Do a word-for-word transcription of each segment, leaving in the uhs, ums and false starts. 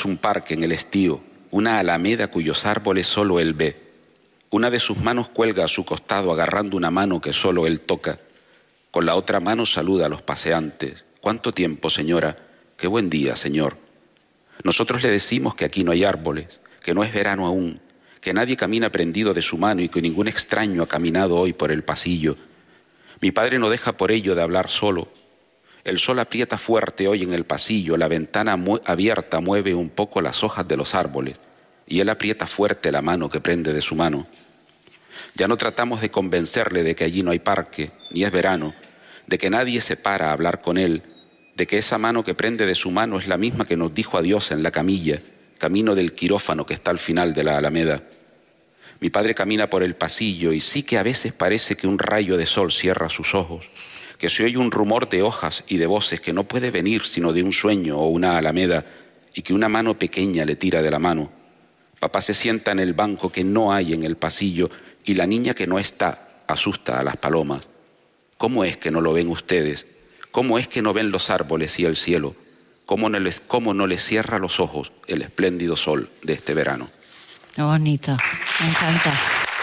es un parque en el estío, una alameda cuyos árboles solo él ve. Una de sus manos cuelga a su costado agarrando una mano que solo él toca. Con la otra mano saluda a los paseantes. ¿Cuánto tiempo, señora? Qué buen día, señor. Nosotros le decimos que aquí no hay árboles, que no es verano aún, que nadie camina prendido de su mano y que ningún extraño ha caminado hoy por el pasillo. Mi padre no deja por ello de hablar solo. El sol aprieta fuerte hoy en el pasillo, la ventana mu- abierta mueve un poco las hojas de los árboles y él aprieta fuerte la mano que prende de su mano. Ya no tratamos de convencerle de que allí no hay parque, ni es verano, de que nadie se para a hablar con él, de que esa mano que prende de su mano es la misma que nos dijo adiós en la camilla, camino del quirófano que está al final de la alameda. Mi padre camina por el pasillo y sí que a veces parece que un rayo de sol cierra sus ojos, que se oye un rumor de hojas y de voces que no puede venir sino de un sueño o una alameda y que una mano pequeña le tira de la mano. Papá se sienta en el banco que no hay en el pasillo y la niña que no está asusta a las palomas. ¿Cómo es que no lo ven ustedes? ¿Cómo es que no ven los árboles y el cielo? ¿Cómo no les, cómo no les cierra los ojos el espléndido sol de este verano? Qué bonito, me encanta.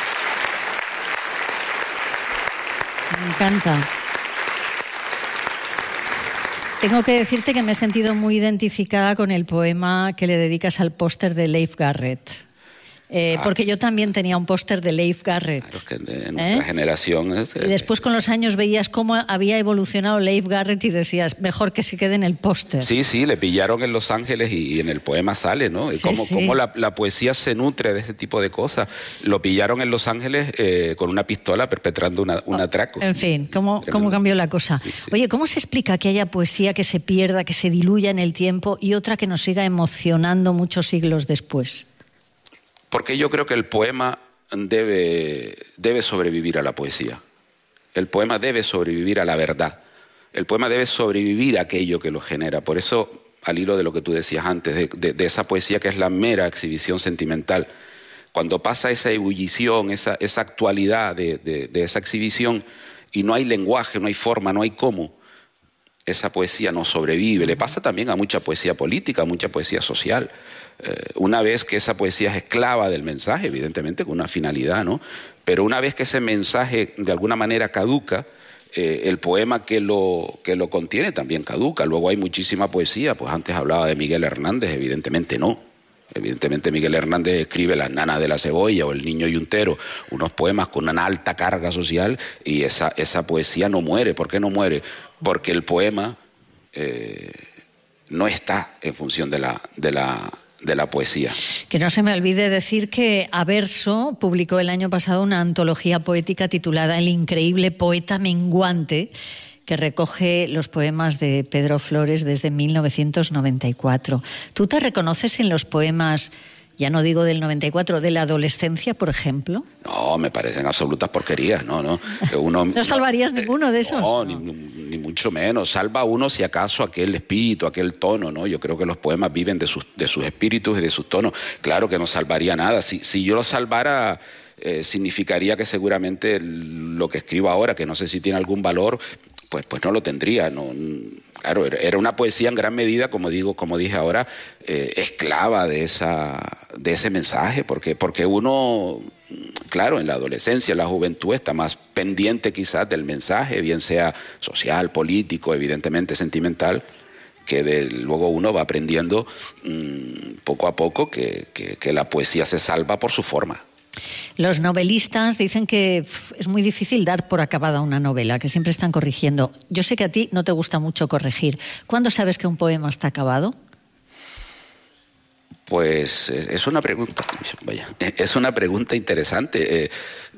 Me encanta. Tengo que decirte que me he sentido muy identificada con el poema que le dedicas al póster de Leif Garrett. Eh, ah, porque yo también tenía un póster de Leif Garrett. Claro, que de nuestra ¿Eh? generación. Es, y después con los años veías cómo había evolucionado Leif Garrett y decías, mejor que se quede en el póster. Sí, sí, le pillaron en Los Ángeles y, y en el poema sale, ¿no? Y sí, cómo, sí. cómo la, la poesía se nutre de este tipo de cosas. Lo pillaron en Los Ángeles eh, con una pistola perpetrando una, un atraco. En fin, ¿cómo, cómo cambió la cosa? Sí, sí. Oye, ¿cómo se explica que haya poesía que se pierda, que se diluya en el tiempo y otra que nos siga emocionando muchos siglos después? Porque yo creo que el poema debe, debe sobrevivir a la poesía. El poema debe sobrevivir a la verdad. El poema debe sobrevivir a aquello que lo genera. Por eso, al hilo de lo que tú decías antes, de, de, de esa poesía que es la mera exhibición sentimental, cuando pasa esa ebullición, esa, esa actualidad de, de, de esa exhibición y no hay lenguaje, no hay forma, no hay cómo, esa poesía no sobrevive. Le pasa también a mucha poesía política, a mucha poesía social. Eh, una vez que esa poesía es esclava del mensaje, evidentemente con una finalidad, ¿no? Pero una vez que ese mensaje de alguna manera caduca, eh, el poema que lo, que lo contiene también caduca. Luego hay muchísima poesía, pues antes hablaba de Miguel Hernández, evidentemente no. Evidentemente Miguel Hernández escribe Las nanas de la cebolla o El niño yuntero, unos poemas con una alta carga social y esa, esa poesía no muere. ¿Por qué no muere? Porque el poema eh, no está en función de la, de, la, de la poesía. Que no se me olvide decir que Averso publicó el año pasado una antología poética titulada El increíble poeta menguante, que recoge los poemas de Pedro Flores desde mil novecientos noventa y cuatro. ¿Tú te reconoces en los poemas, ya no digo del noventa y cuatro, de la adolescencia, por ejemplo? No, me parecen absolutas porquerías, no, no. Uno, ¿No salvarías no, ninguno de esos? No, no. Ni, ni mucho menos. Salva uno si acaso aquel espíritu, aquel tono, ¿no? Yo creo que los poemas viven de sus, de sus espíritus y de sus tonos. Claro que no salvaría nada. Si, si yo lo salvara, eh, significaría que seguramente lo que escribo ahora, que no sé si tiene algún valor, Pues, pues no lo tendría, no, claro, era una poesía en gran medida, como digo, como dije ahora, eh, esclava de esa, de ese mensaje, porque, porque uno, claro, en la adolescencia, en la juventud está más pendiente quizás del mensaje, bien sea social, político, evidentemente sentimental, que de, luego uno va aprendiendo mmm, poco a poco que, que, que la poesía se salva por su forma. Los novelistas dicen que es muy difícil dar por acabada una novela, que siempre están corrigiendo. Yo sé que a ti no te gusta mucho corregir. ¿Cuándo sabes que un poema está acabado? Pues es una pregunta, vaya, es una pregunta interesante.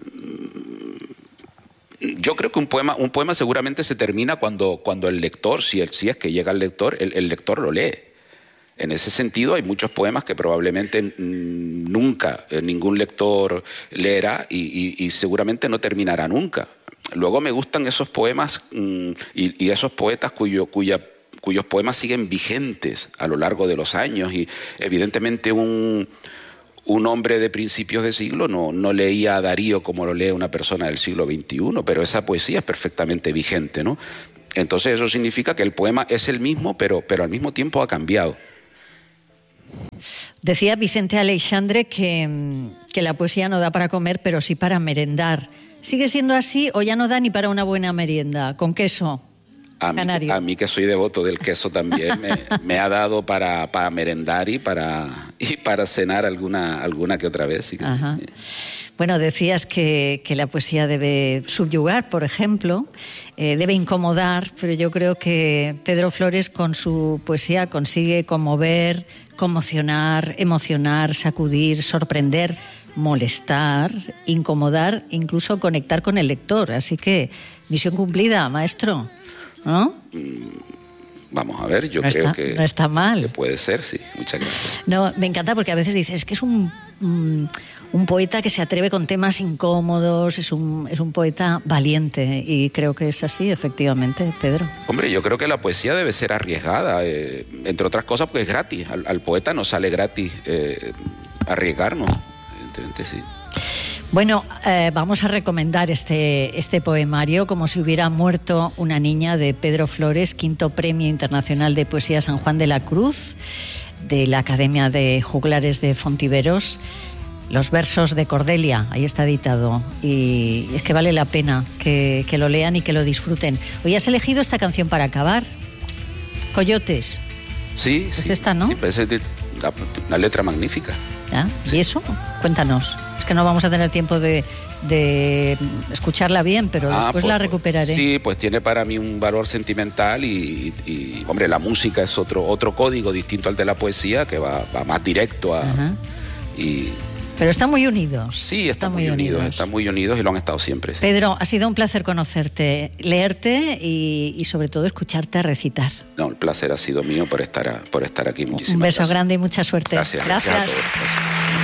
Yo creo que un poema, un poema seguramente se termina cuando, cuando el lector, si, el, si es que llega el lector, el, el lector lo lee. En ese sentido hay muchos poemas que probablemente nunca ningún lector leerá y, y, y seguramente no terminará nunca. Luego me gustan esos poemas y, y esos poetas cuyo, cuya, cuyos poemas siguen vigentes a lo largo de los años y evidentemente un, un hombre de principios de siglo no, no leía a Darío como lo lee una persona del siglo veintiuno, pero esa poesía es perfectamente vigente, ¿no? Entonces eso significa que el poema es el mismo, pero, pero al mismo tiempo ha cambiado. Decía Vicente Aleixandre que, que la poesía no da para comer, pero sí para merendar. ¿Sigue siendo así o ya no da ni para una buena merienda? ¿Con queso? A mí, a mí que soy devoto del queso también, me, me ha dado para, para merendar y para, y para cenar alguna, alguna que otra vez. Sí que, Ajá. Bueno, decías que, que la poesía debe subyugar, por ejemplo, eh, debe incomodar, pero yo creo que Pedro Flores con su poesía consigue conmover, conmocionar, emocionar, sacudir, sorprender, molestar, incomodar, incluso conectar con el lector. Así que, misión cumplida, maestro, ¿no? Vamos a ver, yo no creo está, que, no está mal. que puede ser, sí. Muchas gracias. No, me encanta porque a veces dices, es que es un, un, un poeta que se atreve con temas incómodos, es un, es un poeta valiente, y creo que es así, efectivamente, Pedro. Hombre, yo creo que la poesía debe ser arriesgada, eh, entre otras cosas porque es gratis. Al, al poeta no sale gratis eh, arriesgarnos, evidentemente sí. Bueno, eh, vamos a recomendar este, este poemario, Como si hubiera muerto una niña, de Pedro Flores, quinto Premio Internacional de Poesía San Juan de la Cruz, de la Academia de Juglares de Fontiveros. Los versos de Cordelia, ahí está editado, y es que vale la pena que, que lo lean y que lo disfruten. Hoy has elegido esta canción para acabar, Coyotes. Sí, pues sí, esta, ¿no? Sí, parece una letra magnífica. ¿Ya? Sí. ¿Y eso? Cuéntanos. Es que no vamos a tener tiempo de, de escucharla bien, pero ah, después pues, la recuperaré. Sí, pues tiene para mí un valor sentimental y, y, y hombre, la música es otro otro código distinto al de la poesía, que va, va más directo a... Ajá. Y, pero están muy unidos. sí, están, están muy unidos, unidos, están muy unidos y lo han estado siempre. Sí. Pedro, ha sido un placer conocerte, leerte y, y sobre todo escucharte recitar. No, el placer ha sido mío por estar, a, por estar aquí. Muchísimas Un beso gracias. grande y mucha suerte. Gracias. Gracias. Gracias a todos. Gracias.